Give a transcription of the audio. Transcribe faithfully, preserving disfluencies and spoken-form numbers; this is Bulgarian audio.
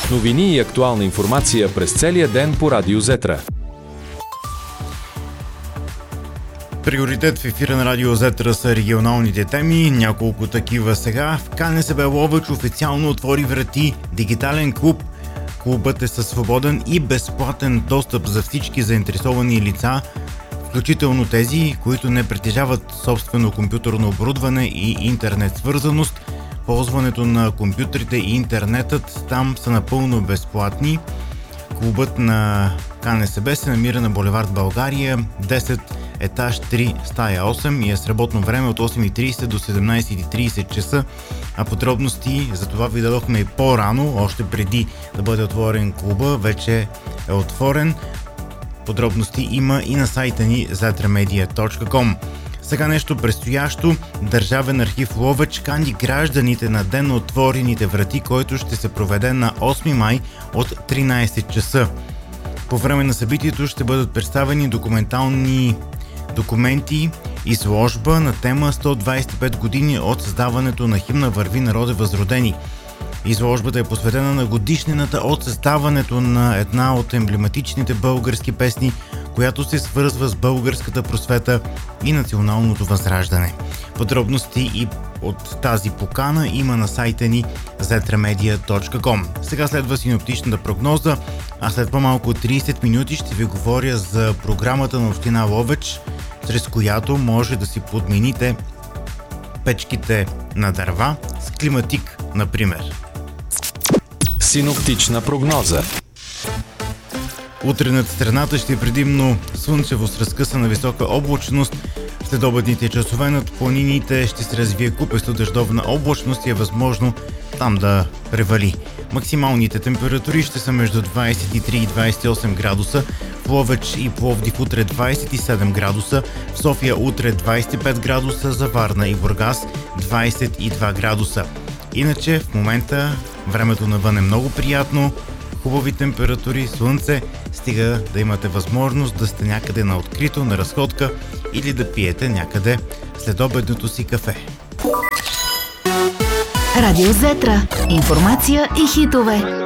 Новини и актуална информация през целия ден по Радио Зетра. Приоритет в ефира на Радио Зетра са регионалните теми. Няколко такива сега. В КНСБ Ловеч официално отвори врати дигитален клуб. Клубът е със свободен и безплатен достъп за всички заинтересовани лица, включително тези, които не притежават собствено компютърно оборудване и интернет свързаност. Ползването на компютрите и интернетът там са напълно безплатни. Клубът на КНСБ се намира на булевард България, десет, етаж три, стая осем и е с работно време от осем и трийсет до седемнайсет и трийсет часа. А подробности за това ви дадохме и по-рано, още преди да бъде отворен клуба, вече е отворен. Подробности има и на сайта ни зетра медия точка ком. Сега нещо предстоящо. Държавен архив Ловеч кани гражданите на ден на отворените врати, който ще се проведе на осми май от тринайсет часа. По време на събитието ще бъдат представени документални документи, изложба на тема сто двайсет и пет години от създаването на химна "Върви, народе възродени". Изложбата е посветена на годишнината от създаването на една от емблематичните български песни, която се свързва с българската просвета и националното възраждане. Подробности и от тази покана има на сайта ни зетра медия точка ком. Сега следва синоптичната прогноза, а след по-малко от трийсет минути ще ви говоря за програмата на община Ловеч, чрез която може да си подмените печките на дърва с климатик, например. Синоптична прогноза. Утре над страната ще е предимно слънчево с разкъсана висока облачност. В следобедните часове над планините ще се развие купесто дъждовна облачност и е възможно там да превали. Максималните температури ще са между двайсет и три и двайсет и осем градуса. В Ловеч и Пловдив утре двайсет и седем градуса. В София утре двайсет и пет градуса. За Варна и Бургас двайсет и два градуса. Иначе в момента времето навън е много приятно. Хубави температури, слънце, стига да имате възможност да сте някъде на открито, на разходка или да пиете някъде след обедното си кафе. Радио Зетра. Информация и хитове.